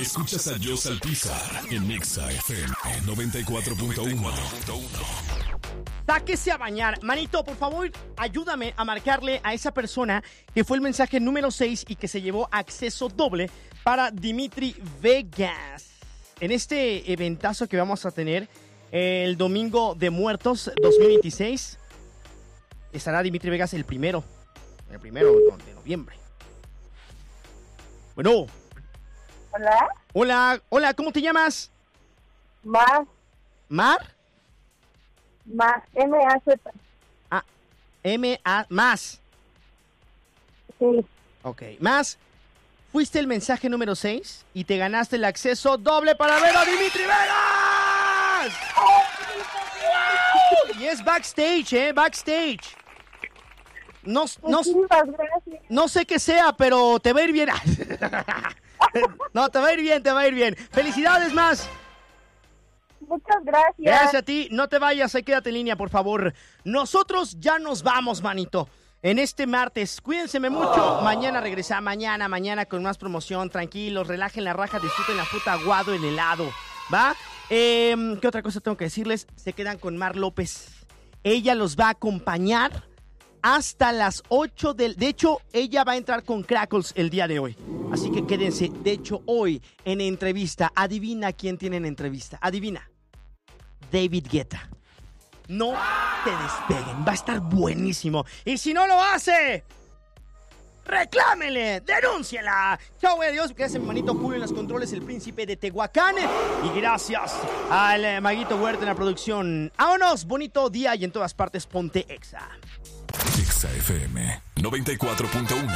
Escuchas a Joss Alpizar en Exa FM 94.1. Sáquese a bañar. Manito, por favor, ayúdame a marcarle a esa persona que fue el mensaje número 6 y que se llevó acceso doble para Dimitri Vegas. En este eventazo que vamos a tener el Domingo de Muertos 2026, estará Dimitri Vegas el primero de noviembre. Bueno. Hola, ¿cómo te llamas? Mar. ¿Mar? M-A-Z. Más. Sí. Ok, más. Fuiste el mensaje número 6 y te ganaste el acceso doble para ver a Dimitri Vegas. Y es backstage, backstage. No sé qué sea, pero te va a ir bien. No, te va a ir bien. Felicidades, más. Muchas gracias. Gracias a ti. No te vayas, ahí quédate en línea, por favor. Nosotros ya nos vamos, manito. En este martes, cuídense mucho. Mañana regresa, mañana con más promoción. Tranquilos, relajen la raja, disfruten la fruta, aguado, el helado. ¿Va? ¿Qué otra cosa tengo que decirles? Se quedan con Mar López. Ella los va a acompañar hasta las 8 del... De hecho, ella va a entrar con Crackles el día de hoy. Así que quédense. De hecho, hoy en entrevista, adivina quién tiene en entrevista. Adivina. David Guetta. No te despeguen. Va a estar buenísimo. Y si no lo hace, reclámele, denúnciela. Chao, adiós. Gracias a mi manito Julio en los controles, el príncipe de Tehuacán. Y gracias al Maguito Huerta en la producción. Vámonos, bonito día y en todas partes ponte Exa. Exa FM 94.1.